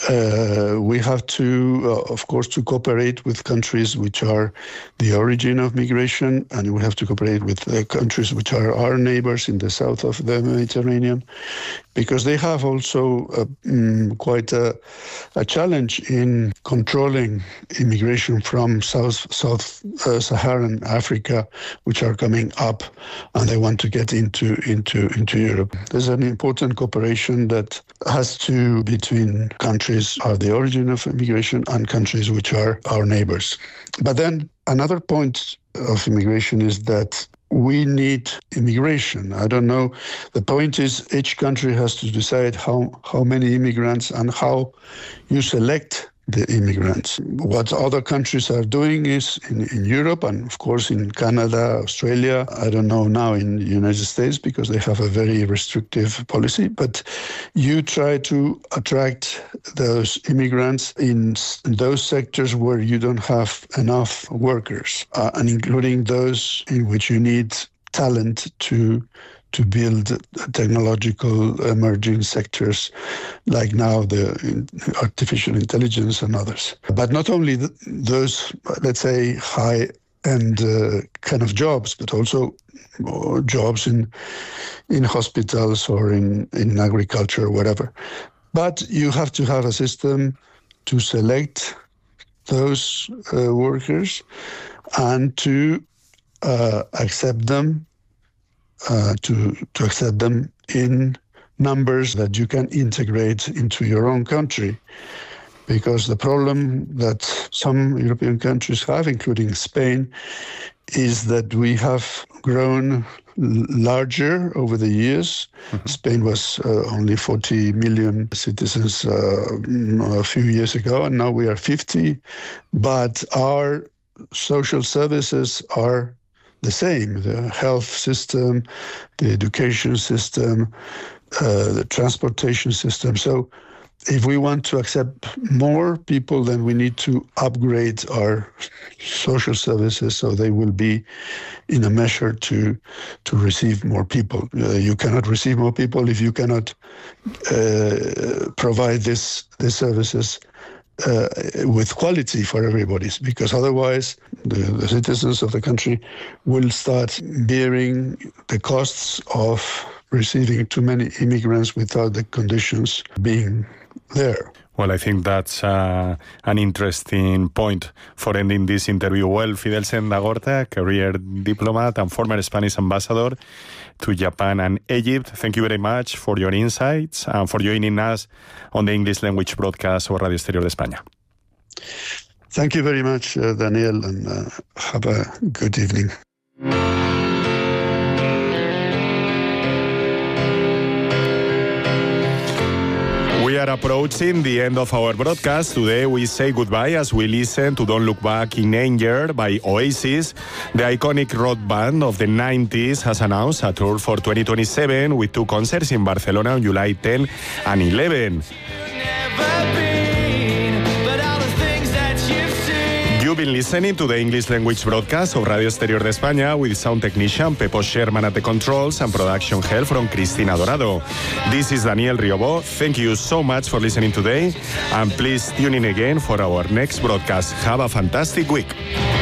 We have to, of course, to cooperate with countries which are the origin of migration, and we have to cooperate with countries which are our neighbors in the south of the Mediterranean, because they have also quite a challenge in controlling immigration from Sub-Saharan Africa, which are coming up, and they want to get into Europe. There's an important cooperation that has to between countries are the origin of immigration and countries which are our neighbors. But then another point of immigration is that we need immigration. I don't know. The point is each country has to decide how many immigrants and how you select the immigrants. What other countries are doing is in Europe and, of course, in Canada, Australia, I don't know now in the United States because they have a very restrictive policy, but you try to attract those immigrants in those sectors where you don't have enough workers, and including those in which you need talent to build technological emerging sectors like now the artificial intelligence and others. But not only those, let's say, high-end kind of jobs, but also jobs in hospitals or in agriculture or whatever. But you have to have a system to select those workers and to accept them to accept them in numbers that you can integrate into your own country. Because the problem that some European countries have, including Spain, is that we have grown larger over the years. Mm-hmm. Spain was only 40 million citizens a few years ago, and now we are 50. But our social services are the same, the health system, the education system, the transportation system. So if we want to accept more people, then we need to upgrade our social services so they will be in a measure to receive more people. You cannot receive more people if you cannot provide these services with quality for everybody, because otherwise the citizens of the country will start bearing the costs of receiving too many immigrants without the conditions being there. Well, I think that's an interesting point for ending this interview. Well, Fidel Sendagorta, career diplomat and former Spanish ambassador to Japan and Egypt, thank you very much for your insights and for joining us on the English language broadcast of Radio Exterior de España. Thank you very much, Daniel, and have a good evening. We are approaching the end of our broadcast. Today we say goodbye as we listen to Don't Look Back in Anger by Oasis. The iconic rock band of the 90s has announced a tour for 2027 with 2 concerts in Barcelona on July 10 and 11. You've been listening to the English language broadcast of Radio Exterior de España with sound technician Pepo Sherman at the controls and production help from Cristina Dorado. This is Daniel Riobó. Thank you so much for listening today, and please tune in again for our next broadcast. Have a fantastic week.